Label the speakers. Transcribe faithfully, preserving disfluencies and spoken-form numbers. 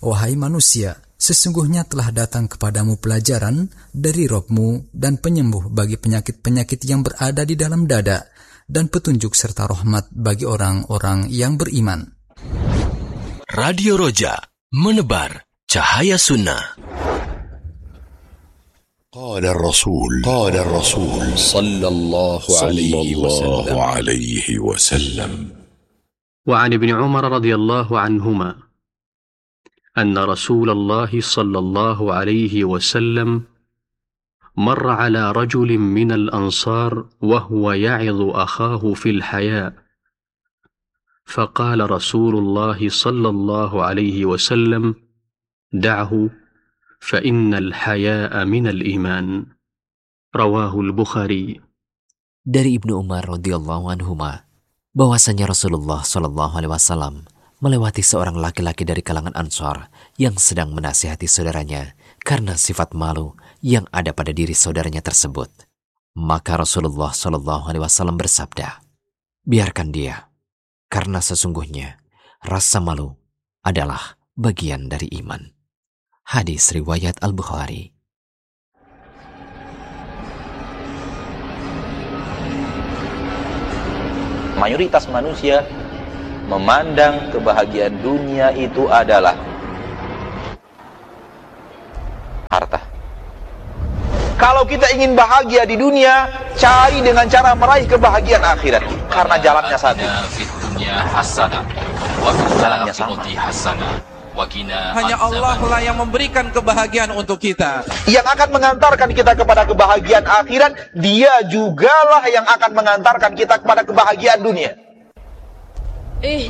Speaker 1: Wahai manusia, sesungguhnya telah datang kepadamu pelajaran dari Rabb-Mu dan penyembuh bagi penyakit-penyakit yang berada di dalam dada, dan petunjuk serta rahmat bagi orang-orang yang beriman.
Speaker 2: Radio Roja, menebar cahaya sunnah.
Speaker 3: قال الرسول قال الرسول صلى الله عليه وسلم عليه وسلم
Speaker 4: وعن ابن عمر رضي الله عنهما أن رسول الله صلى الله عليه وسلم مر على رجل من الأنصار وهو يعظ أخاه في الحياء، فقال رسول الله صلى الله عليه وسلم: دعه فإن الحياء من الإيمان. رواه البخاري.
Speaker 5: Dari Ibnu Umar radhiyallahu anhuma bahwasanya Rasulullah shallallahu alaihi wasallam melewati seorang laki-laki dari kalangan Ansar yang sedang menasihati saudaranya karena sifat malu yang ada pada diri saudaranya tersebut. Maka Rasulullah shallallahu alaihi wasallam bersabda, biarkan dia, karena sesungguhnya rasa malu adalah bagian dari iman. Hadis riwayat Al-Bukhari.
Speaker 6: Mayoritas manusia memandang kebahagiaan dunia itu adalah harta. Kalau kita ingin bahagia di dunia, cari dengan cara meraih kebahagiaan akhirat, karena jalannya satu. Jalannya sama.
Speaker 7: Hanya Allah lah yang memberikan kebahagiaan untuk kita.
Speaker 6: Yang akan mengantarkan kita kepada kebahagiaan akhirat, dia jugalah yang akan mengantarkan kita kepada kebahagiaan dunia.